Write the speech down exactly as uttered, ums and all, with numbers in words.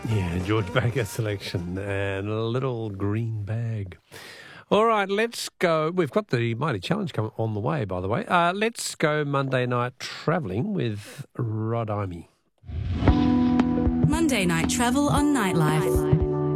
Yeah, George Baker selection and a little green bag. All right, let's go. We've got the Mighty Challenge coming on the way, by the way. Uh, let's go Monday night travelling with Rod Imey. Monday Night Travel on Nightlife.